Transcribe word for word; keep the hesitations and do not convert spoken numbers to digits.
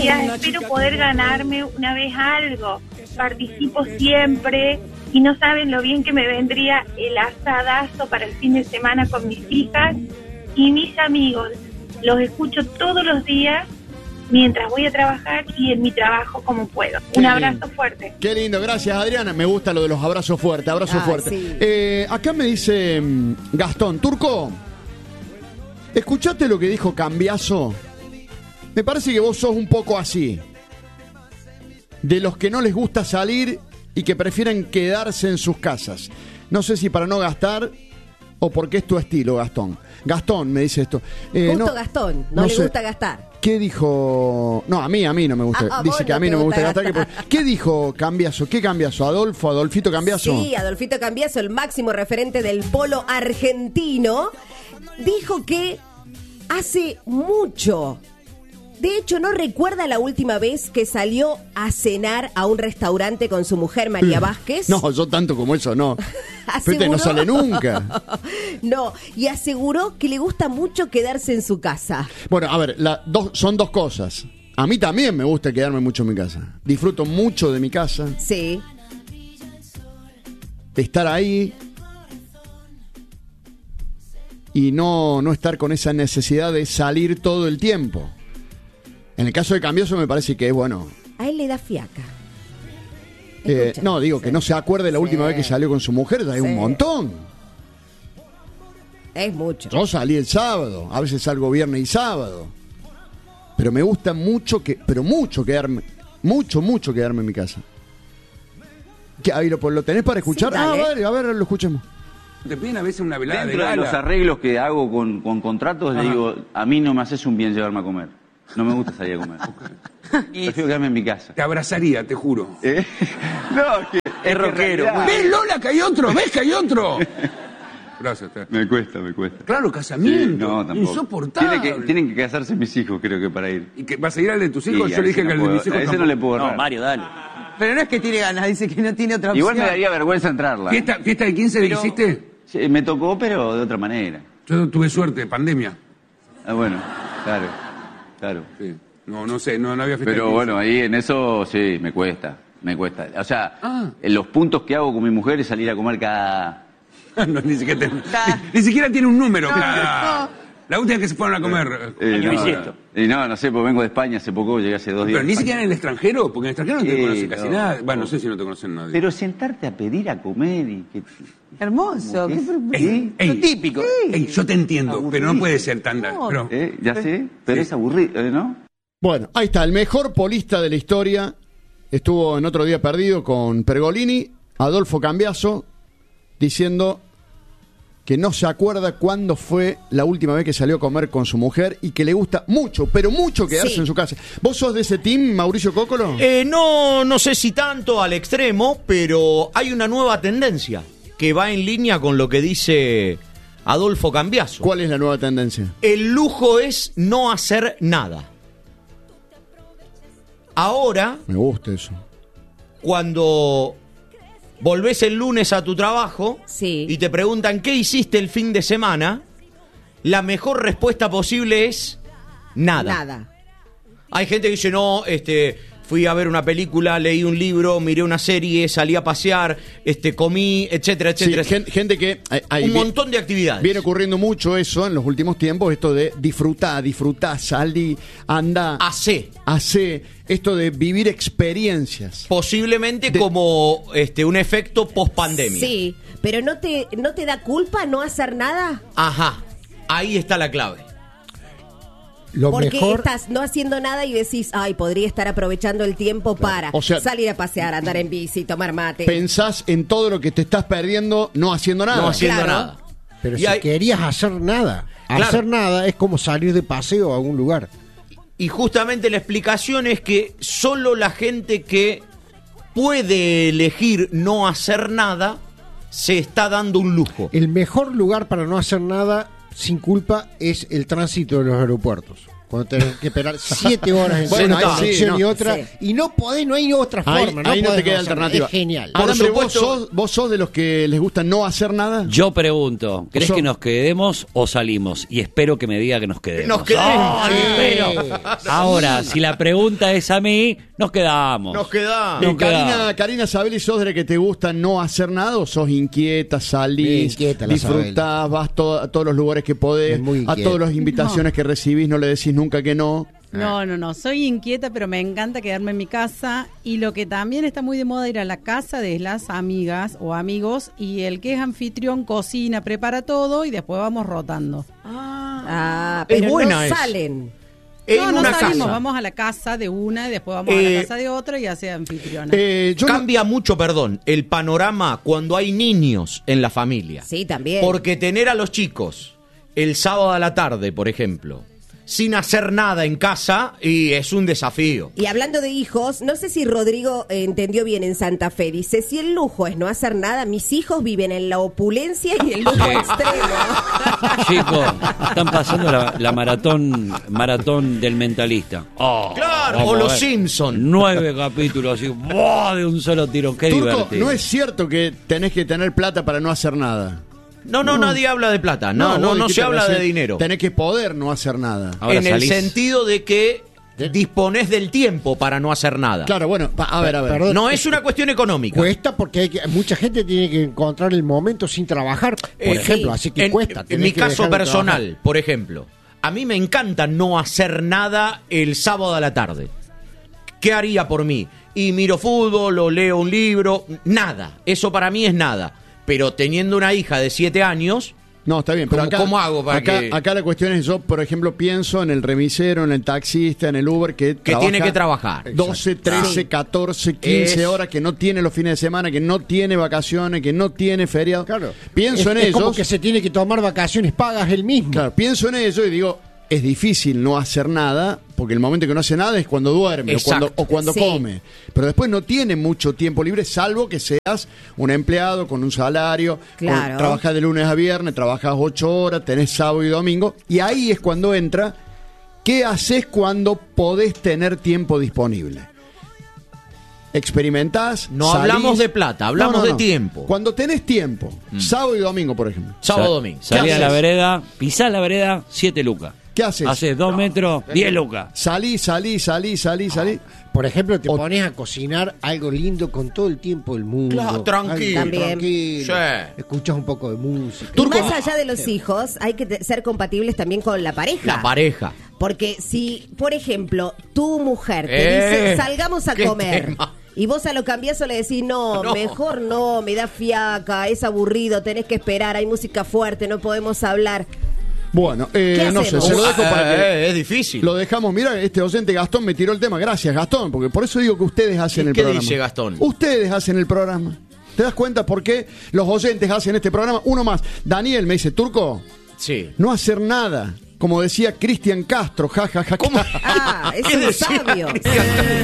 días. Espero poder ganarme una vez algo. Participo siempre y no saben lo bien que me vendría el asadazo para el fin de semana con mis hijas y mis amigos. Los escucho todos los días mientras voy a trabajar y en mi trabajo como puedo. Qué Un abrazo lindo. fuerte. Qué lindo, gracias Adriana. Me gusta lo de los abrazos fuertes, abrazo Ah, fuerte. sí. Eh, acá me dice mm, Gastón, Turco, ¿escuchaste lo que dijo Cambiaso? Me parece que vos sos un poco así. De los que no les gusta salir y que prefieren quedarse en sus casas. No sé si para no gastar o porque es tu estilo, Gastón. Gastón me dice esto. Eh, Justo no, Gastón, no, no le sé. gusta gastar. ¿Qué dijo? No, a mí, a mí no me gusta. Ah, a Dice vos que a no mí te no me gusta gusta gastar. gastar. ¿Qué dijo Cambiaso? ¿Qué Cambiaso? ¿Adolfo? ¿Adolfito Cambiaso? Sí, Adolfito Cambiaso, el máximo referente del polo argentino, dijo que hace mucho, de hecho no recuerda la última vez que salió a cenar a un restaurante con su mujer María Vázquez. No, yo tanto como eso no. Fíjate, no sale nunca. No, y aseguró que le gusta mucho quedarse en su casa. Bueno, a ver, la, dos, son dos cosas. A mí también me gusta quedarme mucho en mi casa. Disfruto mucho de mi casa. Sí. De estar ahí. Y no, no estar con esa necesidad de salir todo el tiempo. En el caso de Cambiaso me parece que es bueno. A él le da fiaca. Eh, Escucha. no, digo Sí. que no se acuerde la última Sí. vez que salió con su mujer, ya hay Sí. un montón. Es mucho. Yo salí el sábado, a veces salgo viernes y sábado. Pero me gusta mucho, que, pero mucho quedarme, mucho, mucho quedarme en mi casa. ¿Qué, ahí lo, lo tenés para escuchar? Sí, ah, dale. vale, a ver, lo escuchemos. Te piden a veces una velada Dentro de de gala. los arreglos que hago con, con contratos, Ajá. le digo, a mí no me haces un bien llevarme a comer. No me gusta salir a comer. Prefiero quedarme en mi casa. Te abrazaría, te juro. ¿Eh? No, es que es rockero. realidad. ¿Ves, Lola, que hay otro? ¿Ves que hay otro? Gracias. Te... Me cuesta, me cuesta. Claro, casamiento. Sí, no, tampoco. Insoportable. Tiene que, tienen que casarse mis hijos, creo que para ir. ¿Y que vas a ir al de tus hijos? Sí, Yo a le dije ese que al no de puedo. mis hijos A ese no tampoco. le puedo No, errar. Mario, dale. Pero no es que tiene ganas, dice que no tiene otra opción. Igual me daría vergüenza entrarla. ¿Fiesta, fiesta de quince Pero- le hiciste? Sí, me tocó, pero de otra manera. Yo tuve suerte, pandemia. Ah, bueno, claro, claro. Sí. No, no sé, no, no había fiesta de Pero quince. bueno, ahí en eso sí, me cuesta, me cuesta. O sea, Ah. en los puntos que hago con mi mujer es salir a comer cada... No, ni, siquiera te- Ah. ni, ni siquiera tiene un número. No, cada- no. La última vez que se fueron a comer. Eh, Año no, bisiesto. y no, no sé, porque vengo de España hace poco, llegué hace dos días. Pero ni siquiera en el extranjero, porque en el extranjero no te Sí, conocen casi no, nada. Bueno, no no. sé si no te conocen nadie. Pero sentarte a pedir a comer y que... Hermoso. ¿Qué? qué pro- Ey, ey, Lo típico. ey, yo te entiendo, pero no puede ser tan... No. Pero, ¿Eh? Ya sé, pero es aburrido, ¿eh, ¿no? Bueno, ahí está, el mejor polista de la historia. Estuvo en Otro Día Perdido con Pergolini, Adolfo Cambiaso, diciendo que no se acuerda cuándo fue la última vez que salió a comer con su mujer y que le gusta mucho, pero mucho quedarse Sí. en su casa. ¿Vos sos de ese team, Mauricio Cócolo? Eh, no, no sé si tanto al extremo, pero hay una nueva tendencia que va en línea con lo que dice Adolfo Cambiaso. ¿Cuál es la nueva tendencia? El lujo es no hacer nada. Ahora, Me gusta eso. cuando volvés el lunes a tu trabajo Sí. y te preguntan qué hiciste el fin de semana, la mejor respuesta posible es nada. Nada. Hay gente que dice, no, este, fui a ver una película, leí un libro, miré una serie, salí a pasear, este, comí, etcétera, Sí, etcétera. gen- gente que... hay- hay- un vi- montón de actividades. Viene ocurriendo mucho eso en los últimos tiempos, esto de disfrutar, disfrutar, salí, anda, Hacé. hace, esto de vivir experiencias. Posiblemente De- como este, un efecto post-pandemia. Sí, pero ¿no te, ¿no te da culpa no hacer nada? Ajá, ahí está la clave. Lo Porque mejor, estás no haciendo nada y decís, ay, podría estar aprovechando el tiempo para O sea, salir a pasear, andar en bici, tomar mate. Pensás en todo lo que te estás perdiendo no haciendo nada. No haciendo Claro. nada. pero Y si hay- querías hacer nada, Claro. hacer nada es como salir de paseo a algún lugar. Y justamente la explicación es que solo la gente que puede elegir no hacer nada se está dando un lujo. El mejor lugar para no hacer nada sin culpa es el tránsito de los aeropuertos. Cuando tenés que esperar siete horas en Bueno, una ahí sí, sección no. y otra, Sí. y no podés, no hay otra Ahí, forma. ahí no podés te queda hacer- alternativa. Es genial. Alambre, Por ¿vos supuesto- sos, ¿vos sos de los que les gusta no hacer nada? Yo pregunto, ¿crees Yo- que nos quedemos o salimos? Y espero que me diga que nos quedemos. Nos quedemos. ¡Ay, espero! Ahora, si la pregunta es a mí, nos quedamos. Nos quedamos. Eh, Nos Karina, quedamos. Karina Sabelli, ¿sos de la que te gusta no hacer nada o sos inquieta, salís, Muy inquieta la disfrutás, vas to- a todos los lugares que podés, Es muy a inquieta. todas las invitaciones que recibís, no le decís nunca que no? No, no, no, soy inquieta, pero me encanta quedarme en mi casa y lo que también está muy de moda ir a la casa de las amigas o amigos y el que es anfitrión cocina, prepara todo y después vamos rotando. Ah, Es pero buena no esa. salen. En no, no una salimos, casa. vamos a la casa de una y después vamos a Eh, la casa de otra y así anfitriona. Eh, yo no- Cambia mucho, perdón, el panorama cuando hay niños en la familia. Sí, también. Porque tener a los chicos el sábado a la tarde, por ejemplo, sin hacer nada en casa, y es un desafío. Y hablando de hijos, no sé si Rodrigo eh, entendió bien en Santa Fe. Dice, si el lujo es no hacer nada, mis hijos viven en la opulencia y el lujo Sí. extremo. Chicos, están pasando la, la maratón maratón del mentalista. Oh, Claro, vamos o a los ver. Simpson. Nueve capítulos así, ¡buah! De un solo tiro. Qué Turco, divertido. no es cierto que tenés que tener plata para no hacer nada. No, no, nadie habla de plata. No, no, vos no, dijiste se habla recién, de dinero. Tenés que poder no hacer nada. Ahora en el salís. sentido de que disponés del tiempo para no hacer nada. Claro, bueno, pa- a ver, a ver. Perdón. No es una cuestión económica. Cuesta porque hay que- mucha gente tiene que encontrar el momento sin trabajar, por Eh, ejemplo, sí. así que en, cuesta. en tenés mi que caso dejar de personal, trabajar. por ejemplo, a mí me encanta no hacer nada el sábado a la tarde. ¿Qué haría por mí? Y miro fútbol o leo un libro, nada. Eso para mí es nada. Pero teniendo una hija de siete años, No, está bien, pero ¿Cómo- acá, cómo hago para acá, que- acá la cuestión es, yo, por ejemplo, pienso en el remisero, en el taxista, en el Uber, que, que tiene que trabajar. doce, trece, catorce, quince Es- horas, que no tiene los fines de semana, que no tiene vacaciones, que no tiene feriado. Claro. Pienso es, en es ellos. como que se tiene que tomar vacaciones pagas él mismo. Claro, pienso en ello y digo, es difícil no hacer nada, porque el momento que no hace nada es cuando duerme o Exacto. cuando, o cuando Sí. come. Pero después no tiene mucho tiempo libre, salvo que seas un empleado con un salario, Claro. con- trabajás de lunes a viernes, trabajas ocho horas, tenés sábado y domingo, y ahí es cuando entra, ¿qué haces cuando podés tener tiempo disponible? Experimentás. No salís- hablamos de plata, hablamos de tiempo. Cuando tenés tiempo, sábado y domingo, por ejemplo. Sábado, Sa- domingo. Salí ¿Qué a la haces? vereda, pisás la vereda, siete lucas. ¿Qué haces? Haces dos metros, diez lucas. Salí, salí, salí, salí, salí. Por ejemplo, te O- pones a cocinar algo lindo con todo el tiempo del mundo. Claro, tranquilo. Algo También. tranquilo. Sí. Escuchas un poco de música. Y más allá de los hijos, hay que te- ser compatibles también con la pareja. La pareja. Porque si, por ejemplo, tu mujer te Eh, dice, salgamos a qué comer, tema. y vos a lo cambiás o le decís, no, No. mejor no, me da fiaca, es aburrido, tenés que esperar, hay música fuerte, no podemos hablar. Bueno, eh, ¿Qué no sé, hacemos? se lo dejo para que Eh, es difícil. lo dejamos. Mira, este oyente Gastón me tiró el tema. Gracias, Gastón, porque por eso digo que ustedes hacen ¿Qué- el qué programa. dice Gastón? Ustedes hacen el programa. ¿Te das cuenta por qué los oyentes hacen este programa? Uno más. Daniel me dice, Turco, Sí. no hacer nada. Como decía Cristian Castro, ja, ja, ja. ¿Cómo? Ah, es ¿Qué un decía sabio. Cristian?